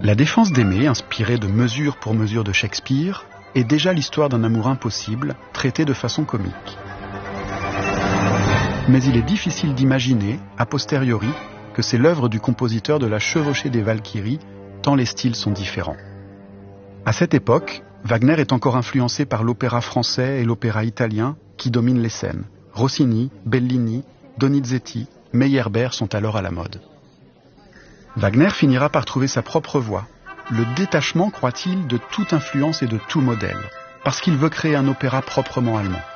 La défense d'aimer, inspirée de Mesure pour mesure de Shakespeare, est déjà l'histoire d'un amour impossible, traité de façon comique. Mais il est difficile d'imaginer, a posteriori, que c'est l'œuvre du compositeur de la Chevauchée des Valkyries, tant les styles sont différents. À cette époque, Wagner est encore influencé par l'opéra français et l'opéra italien qui dominent les scènes. Rossini, Bellini, Donizetti, Meyerbeer sont alors à la mode. Wagner finira par trouver sa propre voie. Le détachement, croit-il, de toute influence et de tout modèle, parce qu'il veut créer un opéra proprement allemand.